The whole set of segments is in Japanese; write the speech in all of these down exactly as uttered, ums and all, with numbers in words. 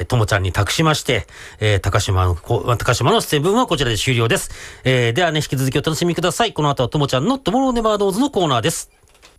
ともちゃんに託しまして、えー、高島の、高島の出演分はこちらで終了です。えー、ではね、引き続きお楽しみください。この後はともちゃんのトゥモローネバーノーズのコーナーです。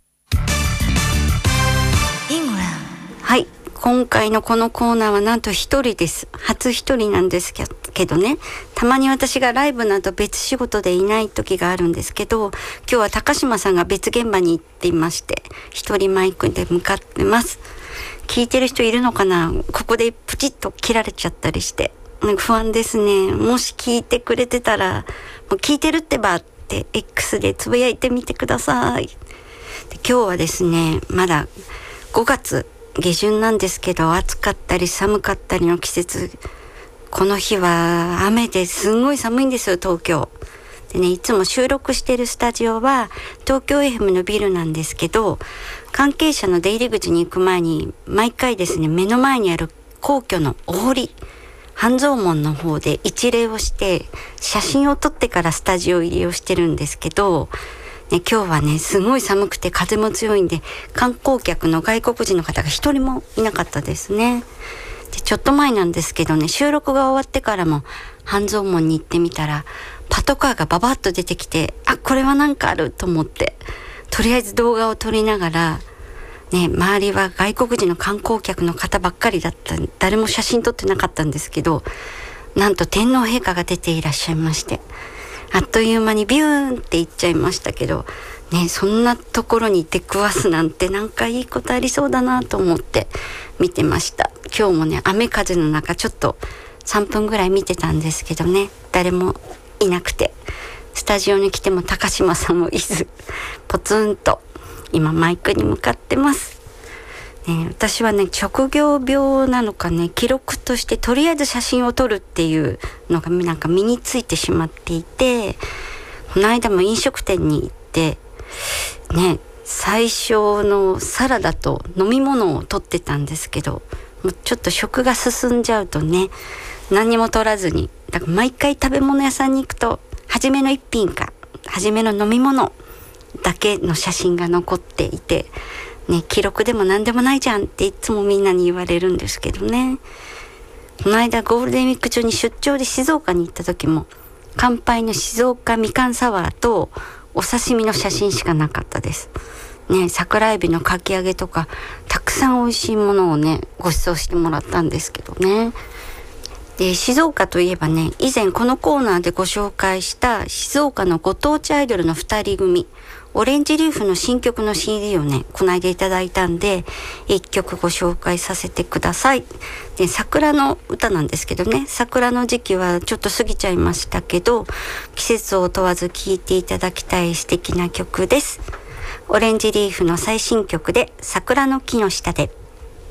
はい。今回のこのコーナーはなんと一人です。初一人なんですけどね。たまに私がライブなど別仕事でいない時があるんですけど、今日は高島さんが別現場に行っていまして、一人マイクで向かってます。聞いてる人いるのかな？ここでプチッと切られちゃったりして。なんか不安ですね。もし聞いてくれてたら、もう聞いてるってばって X でつぶやいてみてください。で、今日はですね、まだごがつ下旬なんですけど、暑かったり寒かったりの季節。この日は雨ですんごい寒いんですよ、東京。でね、いつも収録してるスタジオは東京 エフエム のビルなんですけど、関係者の出入り口に行く前に毎回ですね、目の前にある皇居のお堀、半蔵門の方で一礼をして写真を撮ってからスタジオ入りをしてるんですけど、ね、今日はね、すごい寒くて風も強いんで、観光客の外国人の方が一人もいなかったですね。で、ちょっと前なんですけどね、収録が終わってからも半蔵門に行ってみたら、パトカーがババッと出てきて、あ、これはなんかあると思って、とりあえず動画を撮りながら、ね、周りは外国人の観光客の方ばっかりだった。誰も写真撮ってなかったんですけど、なんと天皇陛下が出ていらっしゃいまして、あっという間にビューンって行っちゃいましたけど、ね、そんなところに出くわすなんてなんかいいことありそうだなと思って見てました。今日もね、雨風の中ちょっとさんぷんぐらい見てたんですけどね、誰もいなくて、スタジオに来ても高島さんもいず、ポツンと今マイクに向かってます。ね、私はね、職業病なのかね、記録としてとりあえず写真を撮るっていうのがなんか身についてしまっていて、この間も飲食店に行ってね、最初のサラダと飲み物を撮ってたんですけど、もうちょっと食が進んじゃうとね、何も撮らずに、だから毎回食べ物屋さんに行くと初めの一品か初めの飲み物だけの写真が残っていてね、記録でも何でもないじゃんっていつもみんなに言われるんですけどね。この間ゴールデンウィーク中に出張で静岡に行った時も、乾杯の静岡みかんサワーとお刺身の写真しかなかったですね。桜エビのかき揚げとかたくさん美味しいものをね、ご馳走してもらったんですけどね。で、静岡といえばね、以前このコーナーでご紹介した静岡のご当地アイドルの二人組、オレンジリーフの新曲の シーディー をね、この間いただいたんで、一曲ご紹介させてください。で、桜の歌なんですけどね、桜の時期はちょっと過ぎちゃいましたけど、季節を問わず聴いていただきたい素敵な曲です。オレンジリーフの最新曲で、桜の木の下で。